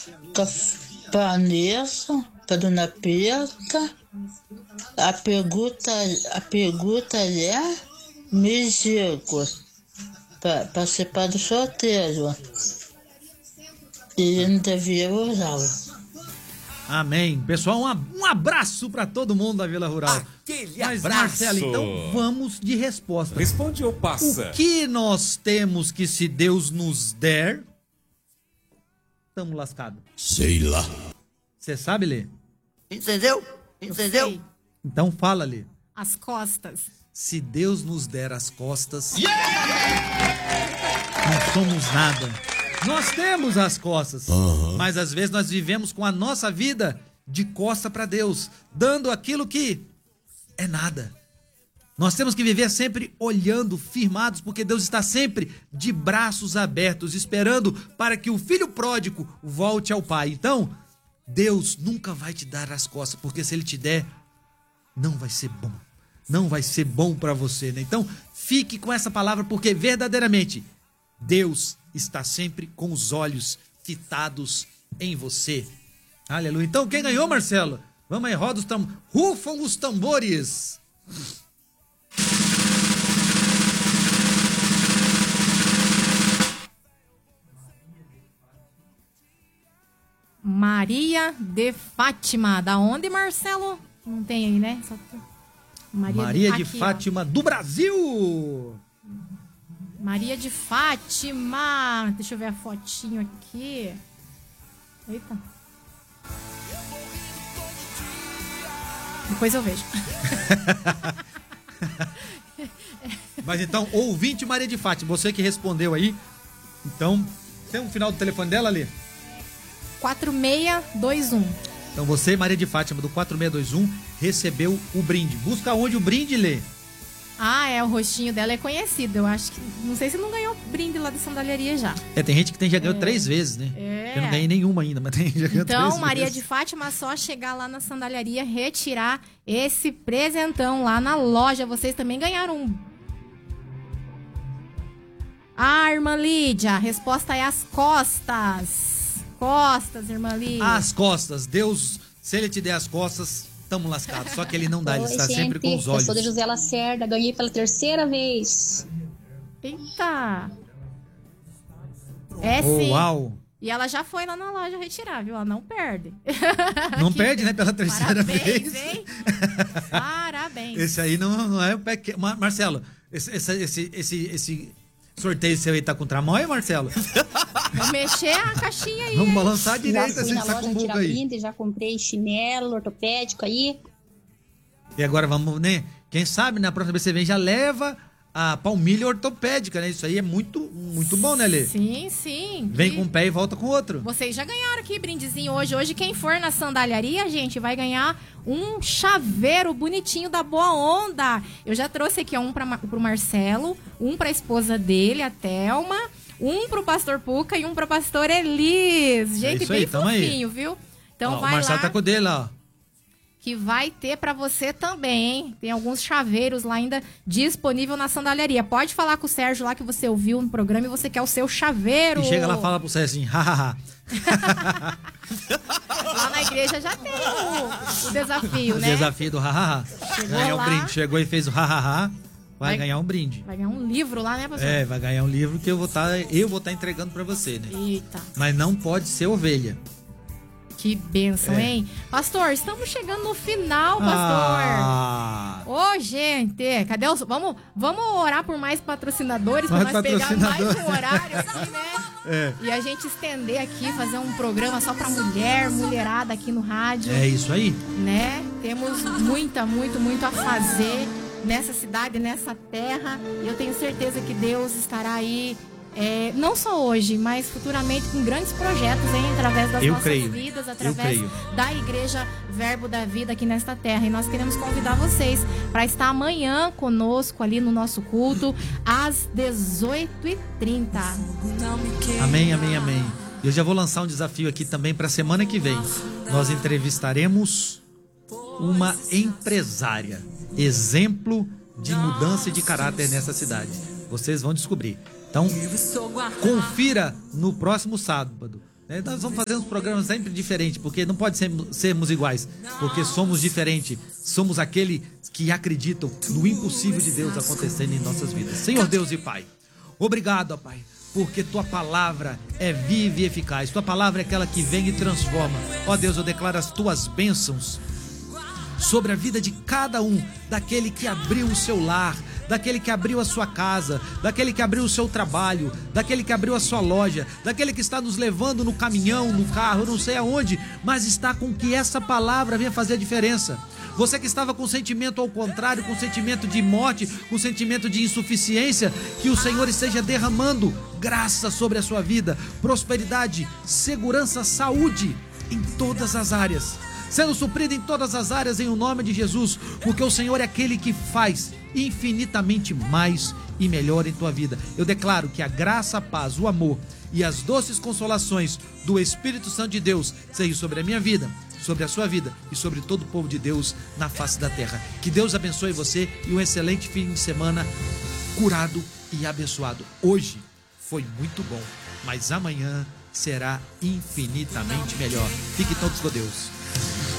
com a Vanessa, para Dona Peca. A pergunta é me digo para ser padre solteiro. E ainda via oral. Amém. Pessoal, um abraço para todo mundo da Vila Rural. Aquele Mas, abraço. Marcelo, então vamos de resposta. Responde ou passa? O que nós temos que, se Deus nos der, estamos lascados? Sei lá. Você sabe, Lê? Entendeu? Sei. Então fala, Lê. As costas. Se Deus nos der as costas, não somos nada. Nós temos as costas, mas às vezes nós vivemos com a nossa vida de costa para Deus, dando aquilo que é nada. Nós temos que viver sempre olhando, firmados, porque Deus está sempre de braços abertos, esperando para que o filho pródigo volte ao Pai. Então, Deus nunca vai te dar as costas, porque se Ele te der, não vai ser bom. Não vai ser bom para você, né? Então, fique com essa palavra, porque verdadeiramente Deus está sempre com os olhos fitados em você. Aleluia. Então, quem ganhou, Marcelo? Vamos aí, roda os tambores. Rufam os tambores. Maria de Fátima. Da onde, Marcelo? Não tem aí, né? Só... Maria de aqui, Fátima, do Brasil. Maria de Fátima. Deixa eu ver a fotinho aqui. Eita. Depois eu vejo. Mas então, ouvinte Maria de Fátima, você que respondeu aí. Então, tem um final do telefone dela ali? 4621. Então você, Maria de Fátima, do 4621, recebeu o brinde. Busca onde o brinde, Lê? Ah, o rostinho dela é conhecido. Eu acho que... Não sei se não ganhou brinde lá da sandaliaria já. Tem gente que já ganhou 3 vezes, né? Eu não ganhei nenhuma ainda, mas tem gente que já ganhou 3 vezes. Então, Maria de Fátima, só chegar lá na sandaliaria, retirar esse presentão lá na loja. Vocês também ganharam um. Ah, irmã Lídia, a resposta é as costas. Costas, irmã Lídia. As costas. Deus, se Ele te der as costas, tamo lascado. Só que Ele não dá, Ele está sempre com os olhos. Eu sou de José Lacerda, ganhei pela 3ª vez. Eita. É sim. Uau. E ela já foi lá na loja retirar, viu? Ela não perde. Não perde, né? Pela 3ª vez. Hein? Parabéns. Esse aí não é o pé que... Marcelo, esse sorteio seu aí tá com tramóia, Marcelo? Vamos mexer a caixinha aí. Vamos balançar direito Já fui assim, na loja sacumbuca tirar aí. brinde, já comprei chinelo ortopédico aí. E agora vamos, né? Quem sabe na próxima vez você vem já leva a palmilha ortopédica, né? Isso aí é muito bom, né, Lê? Sim, sim. Vem com um pé e volta com o outro. Vocês já ganharam aqui brindezinho hoje. Hoje quem for na sandaliaria, gente, vai ganhar um chaveiro bonitinho da Boa Onda. Eu já trouxe aqui um pro Marcelo, um pra esposa dele, a Thelma, um pro pastor Puca e um pro pastor Elis. Gente, isso aí, bem fofinho, viu? Então vai o Marcelo lá. tá com o dele, ó. Que vai ter pra você também, hein? Tem alguns chaveiros lá ainda disponível na sandaliaria. Pode falar com o Sérgio lá que você ouviu no programa e você quer o seu chaveiro. E chega lá e fala pro Sérgio assim, hahaha. Lá na igreja já tem o desafio, né? O desafio do hahaha. Ganhou um brinde. Chegou e fez o hahaha. Vai ganhar um brinde. Vai ganhar um livro lá, né, pastor? Vai ganhar um livro que eu vou estar entregando pra você, né? Eita. Mas não pode ser ovelha. Que bênção, hein? Pastor, estamos chegando no final, pastor. Ô, gente, cadê os... Vamos orar por mais patrocinadores pra nós pegar mais um horário, assim, né? E a gente estender aqui, fazer um programa só pra mulherada aqui no rádio. É isso aí. Né? Temos muito a fazer nessa cidade, nessa terra. E eu tenho certeza que Deus estará aí... não só hoje, mas futuramente com grandes projetos, hein, através das nossas vidas, através da Igreja Verbo da Vida aqui nesta terra. E nós queremos convidar vocês para estar amanhã conosco ali no nosso culto, às 18h30. Amém, amém, amém. Eu já vou lançar um desafio aqui também para a semana que vem. Nós entrevistaremos uma empresária, exemplo de mudança de caráter nessa cidade. Vocês vão descobrir. Então, confira no próximo sábado, Nós vamos fazer uns programas sempre diferentes, porque não pode sermos iguais, porque somos diferentes. Somos aquele que acreditam no impossível de Deus acontecendo em nossas vidas. Senhor Deus e Pai, obrigado, ó Pai, porque Tua palavra é viva e eficaz. Tua palavra é aquela que vem e transforma. Ó Deus, eu declaro as Tuas bênçãos sobre a vida de cada um, daquele que abriu o seu lar, daquele que abriu a sua casa, daquele que abriu o seu trabalho, daquele que abriu a sua loja, daquele que está nos levando no caminhão, no carro, não sei aonde, mas está com que essa palavra venha fazer a diferença. Você que estava com sentimento ao contrário, com sentimento de morte, com sentimento de insuficiência, que o Senhor esteja derramando graça sobre a sua vida, prosperidade, segurança, saúde em todas as áreas, sendo suprido em todas as áreas em o nome de Jesus, porque o Senhor é aquele que faz infinitamente mais e melhor em tua vida. Eu declaro que a graça, a paz, o amor e as doces consolações do Espírito Santo de Deus sejam sobre a minha vida, sobre a sua vida e sobre todo o povo de Deus na face da terra. Que Deus abençoe você e um excelente fim de semana curado e abençoado. Hoje foi muito bom, mas amanhã será infinitamente melhor. Fiquem todos com Deus.